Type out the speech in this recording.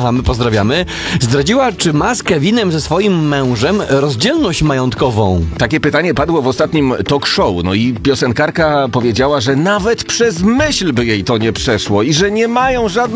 my pozdrawiamy, zdradziła, czy ma z Kevinem, ze swoim mężem, rozdzielność majątkową. Takie pytanie padło w ostatnim talk show, no i piosenkarka powiedziała, że nawet przez myśl by jej to nie przeszło i że nie mają żadnej